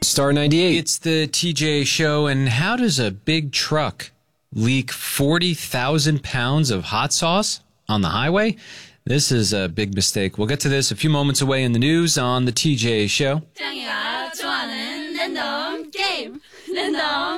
Star 98. It's the TJ Show, and how does a big truck leak 40,000 pounds of hot sauce on the highway? This is a big mistake. We'll get to this a few moments away in the news on the TJ Show. 짱이가 좋아하는 랜덤 게임. 랜덤